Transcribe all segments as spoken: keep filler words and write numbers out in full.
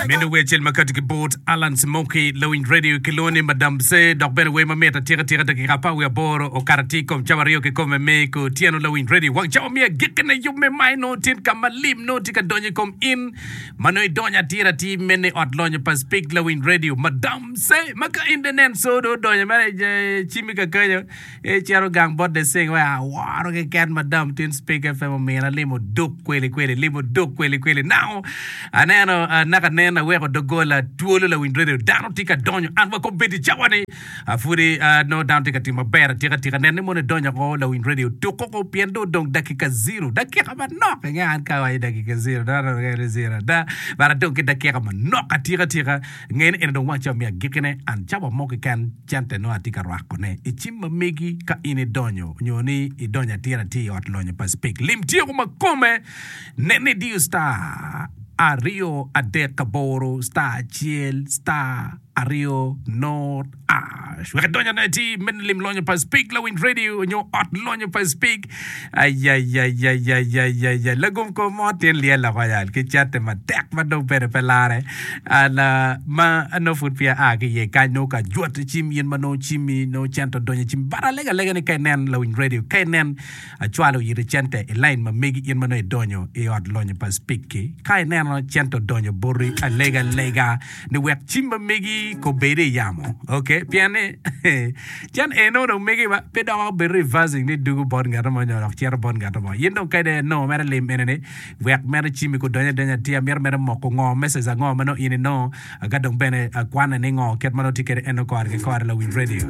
Mendo wechel makati kibot Alan Smoky Lowin Radio Kiloni Madam Se Dok Ben we mameta tira tira dakika pa we boro o karati kom chavario ke kom me ko tiano Lowin Radio wang chao mia gikene yume mai no tin kama lim no tika donye kom in manoi donya tira ti mene ot lonye pa speak Lowin Radio Madam Se maka indenen so do donya mane chimika kanya e chiaro gang bot de sing wa waro ke ken Madam tin speak F M mena limo duk kweli kweli limo duk kweli kweli now aneno naka nena weko dogola tuolo Lowin Radio dano tika donyo anwa ko beti chawane afuri no down tika tima bera tika tika nene mone donyo ko Lowin Radio tuko ko piendo dong dakika zero dakika manok nga an kawai dakika zero da da zero da bara dong ke dakika manok tika tika ngene ene dong wacha mia gikene an chaba moke kan chante no atika rakone ichimba megi ka ine donyo nyoni i donya tira ti ot lonyo pa speak lim tio ko makome nene diu star Ario Adekaboro Star Chiel Star Ario North Ash. We don't know ti men lim lonyo pa speak Lowin Radio nyo ot lonyo pa speak. Ay ay ay ay ay ay ay ay lagom ko mo tin lia la royal ke chate ma tek ma do pere pelare. Ala ma ano food pia agi ye ka no ka jot chim yen ma no chimi no chanto donyo chim bara lega lega ni kay nen Lowin Radio kay nen a chwalo yire chante e line ma megi yen ma no donyo e ot lonyo pa speak ki kay nen chento donyo bori a lega lega ni wek chimba megi ko bere yamo okay piane jan eno no megi ba pedo bere vasing ni dugu bon ngata mo nyoro chier bon ngata mo yendo kayde no mere lim enene wek mere chimi ko donyo donyo tia mer mere mo ko ngo message ngo mano ini no gadong bene kwana ni ngo ket mano tikere eno ko arke ko Lowin Radio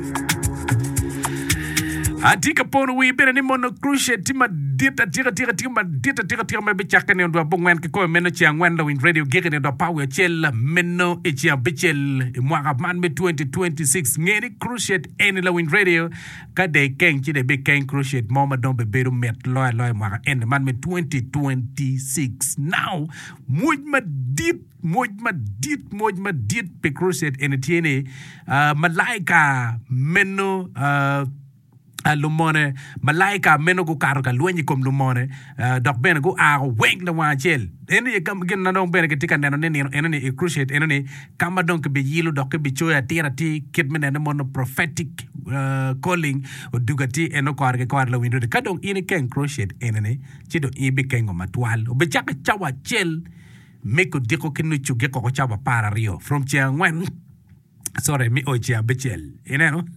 Atika pono we bere ni mono cruciate tima dita tira tira tima dita tira tira me bichaka ne ndo bongwen ke ko meno chia ngwen Lowin Radio gege ne do power chel meno e chia bichel e mwaka man me twenty twenty-six ngeni cruciate en Lowin Radio ka de ken chi de be ken cruciate mama don be beru met loy loy mwaka en man me twenty twenty-six now muj ma dit muj ma dit muj ma dit pe cruciate en tiene uh, malaika meno uh, lumone malaika meno go karo ka luenyi kom lumone dok bene go a weng la wachel ene kam gen na don bene ke tika neno ne ene ne cruciate ene ne kama don ke be yilu dok ke be choya tira ti kit mene ne mono prophetic uh, calling o dugati eno ko arke ko arla window ka don ine ken cruciate ene ne chi do ibe ken go matwal o be chaka chawa chel meko diko kenu chuge ko chawa para rio from chiangwen sorry mi o chia bechel ene no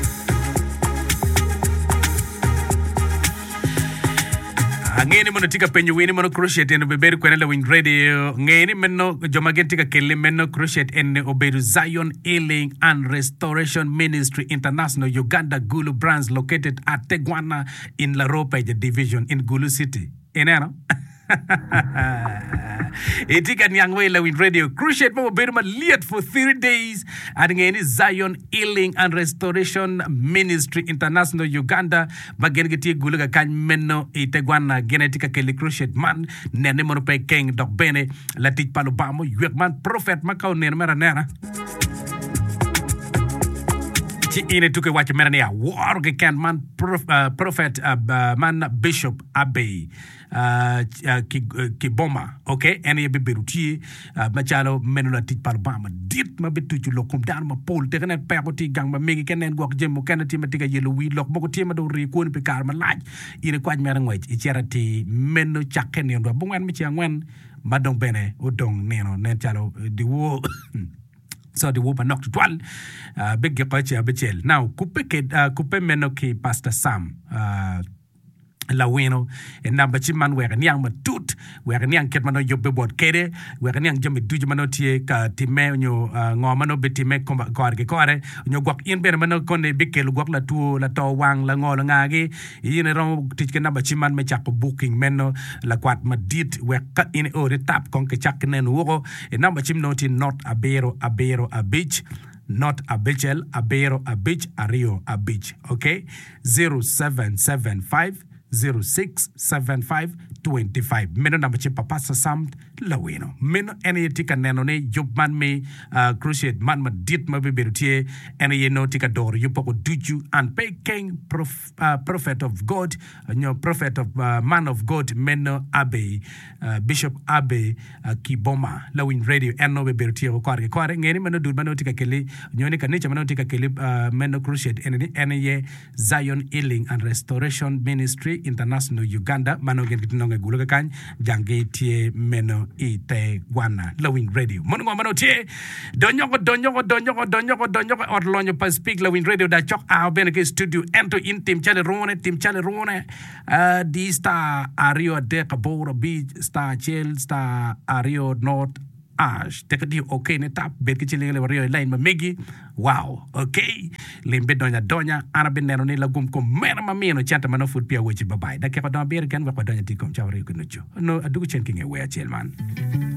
ngeni mono tika penyo wini mono cruciate en beberu kwena Lowin Radio ngeni meno jomagen tika kele meno cruciate en oberu Zion Healing and Restoration Ministry International Uganda Gulu branch located at Tegwana in Larope division in Gulu City enano Etika nyangwe Lowin Radio cruciate mo beru ma liat for three days at ngeni Zion Healing and Restoration Ministry International Uganda bagen geti gulu ga kan menno itegwana genetika kele cruciate man nene mo pe king dok bene latit palo bamo yek man prophet makaw ner mera nera ci ine tuke wacce mera ne war ge kan man prof, uh, prophet uh, uh, man bishop abbey Uh, uh, ki, uh, ki boma okay ene ye beruti uh, machalo menu la tit par bama dit ma betu ci lokum dan ma pol te ken peko ti gang ma megi kenen gok jem mo ken ti ma tiga yelo wi lok boko ti ma do ri ko ni kar ma laaj ine kwaj mera ngoy ci cerati menu chaken yo bo ngwan mi ci ngwan ma dong bene o dong neno nen chalo di wo so the woman knocked twal uh, big gepachi abechel now coupe ke uh, coupe meno ki Pastor Sam uh, Laweno and number chiman where nyang matut where nyang ket mano yobe bot kede where nyang jame duju mano tie ka time nyo ngomano betime ko ke kore nyo gwak in be mano konne bikel gwak la tu la to wang la ngol ngagi yine rom tike number chiman me chak booking meno la kwat madit where ka in o tap kon ke chak nen wo e number chim noti not abero abero a beach not a bichel abero a beach ario a beach okay zero seven seven five zero six seven five two five. Meno number chip papa samt lawino. Meno any tika neno ne job man me uh, crusade man ma dit ma be berutie any ye no tika door you poko duju and pay king prof, uh, prophet of God uh, no prophet of uh, man of God Meno Abe uh, Bishop Abe uh, Kiboma Lawin Radio eno be berutie ko kware kware ngeni meno dud mano tika kele nyoni kanicha mano tika kele uh, Meno crusade any any ye Zion Healing and Restoration Ministry International Uganda mano gen kitinonge guluga kan jange tie Meno ite wana Lawin Radio mono mano tie donyoko donyoko donyoko donyoko donyoko orlonyo pa speak Lawin Radio da chok a ben ke studio ento in tim chale rone tim chale rone uh, di sta ario de kaboro bi sta chel sta ario north ash tekadi okay ne tap bet ke chile le rio line ma megi wow okay limbe donya donya ana ben neno ne la gum ko mena ma meno chanta mano foot pia wechi bye bye da ke ko don ber kan wa ko donya ti kom chawre ko nucho no adugo chen kinge we achel man